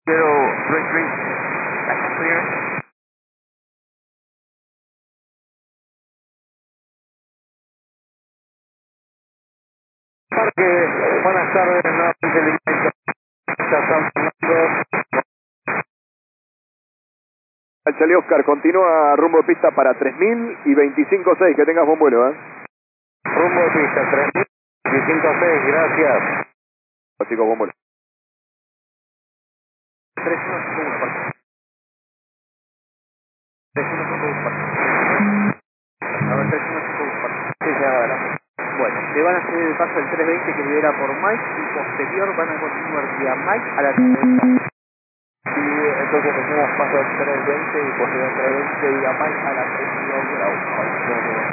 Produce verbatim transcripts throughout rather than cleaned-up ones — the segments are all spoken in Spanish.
Zero, three, three. That's clear. Parque, buenas tardes, nuevamente el San Fernando. Al Charlie Oscar, continúa rumbo de pista para tres mil y veinticinco seis, que tengas buen vuelo, ¿eh? Rumbo de pista, tres mil veinticinco seis, gracias. Chicos, buen vuelo. tres uno cinco uno, parque. tres uno cinco uno, parque. A ver, tres uno cinco uno, parque. Sí, ya adelante. Bueno, le van a hacer el paso al tres veinte que libera por Mike y posterior van a continuar vía Mike a la treinta. Y entonces tenemos paso al tres veinte y posterior tres veinte vía Mike a la treinta y dos grados.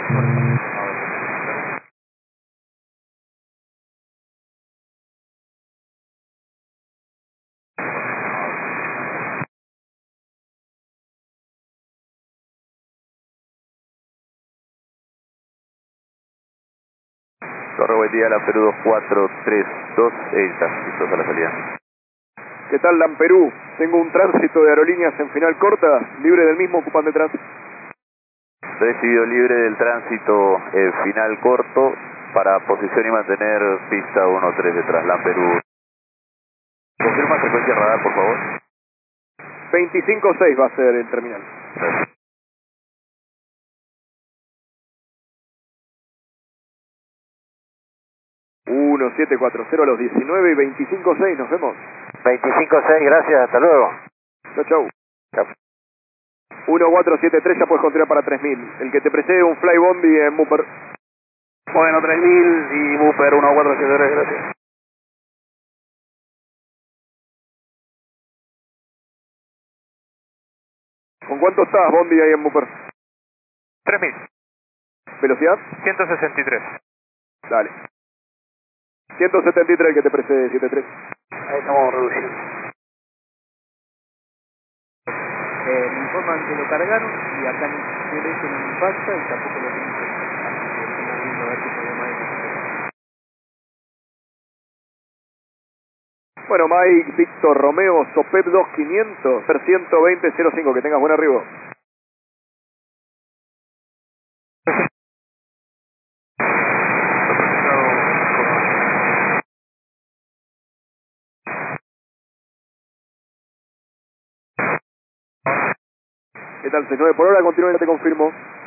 Torre, buen día, la Perú dos cuatro tres dos, está, listos a la salida. ¿Qué tal, Lamperú? Tengo un tránsito de aerolíneas en final corta, libre del mismo, ocupan detrás. Recibido libre del tránsito eh, final corto para posición y mantener pista uno tres detrás, Lamperú. Confirma frecuencia radar, por favor. veinticinco seis va a ser el terminal. Gracias. uno siete cuatro cero a los diecinueve y veinticinco seis, nos vemos. veinticinco seis, gracias, hasta luego. Chau, chau. uno cuatro siete tres, ya puedes continuar para tres mil. El que te precede un fly bondi en Mupper. Bueno, tres mil y Booper uno cuatro siete tres, gracias. ¿Con cuánto estás, bondi, ahí en Mupper? tres mil. ¿Velocidad? ciento sesenta y tres. Dale. ciento setenta y tres el que te precede, setenta y tres. Ahí estamos reduciendo. Eh, me informan que lo cargaron y acá en el C B S no me impacta y tampoco lo tienen que así que estamos viendo a ver qué problema hay. Bueno, Mike, Víctor Romeo, Sopep dos quinientos, per ciento veinte cero cinco, que tengas buen arribo. ¿Qué tal? seis nueve por hora, continúa, ya te confirmo.